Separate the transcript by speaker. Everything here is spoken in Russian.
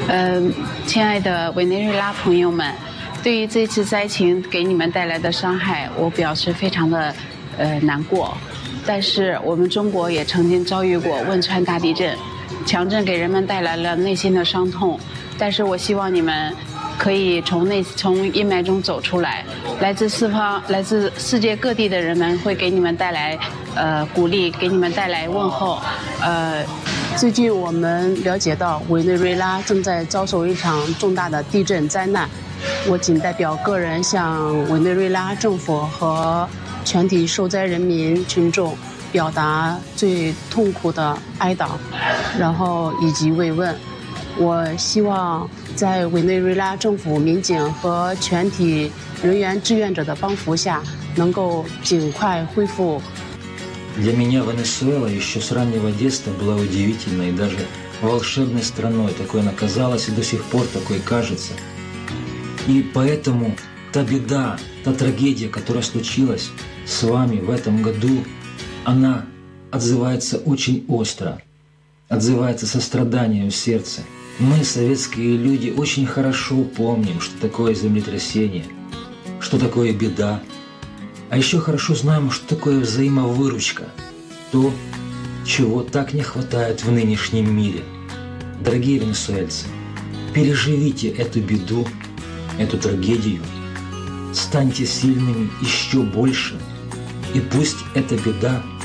Speaker 1: 亲爱的委内瑞拉朋友们，对于这次灾情给你们带来的伤害，我表示非常的难过。但是我们中国也曾经遭遇过汶川大地震，强震给人们带来了内心的伤痛。但是我希望你们可以从阴霾中走出来，来自世界各地的人们会给你们带来鼓励，给你们带来问候。
Speaker 2: 最近我们了解到委内瑞拉正在遭受一场重大的地震灾难，我仅代表个人向委内瑞拉政府和全体受灾人民群众表达最痛苦的哀悼，然后以及慰问。我希望在委内瑞拉政府民警和全体人员志愿者的帮扶下，能够尽快恢复。
Speaker 3: Для меня Венесуэла еще с раннего детства была удивительной и даже волшебной страной. Такой она казалась и до сих пор такой кажется. И поэтому та беда, та трагедия, которая случилась с вами в этом году, она отзывается очень остро, отзывается состраданием в сердце. Мы, советские люди, очень хорошо помним, что такое землетрясение, что такое беда. А еще хорошо знаем, что такое взаимовыручка, то, чего так не хватает в нынешнем мире. Дорогие венесуэльцы, переживите эту беду, эту трагедию, станьте сильными еще больше, и пусть эта беда